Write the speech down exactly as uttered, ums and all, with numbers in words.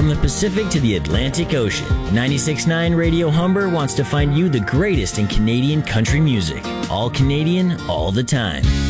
from the Pacific to the Atlantic Ocean, ninety-six point nine Radio Humber wants to find you the greatest in Canadian country music. All Canadian, all the time.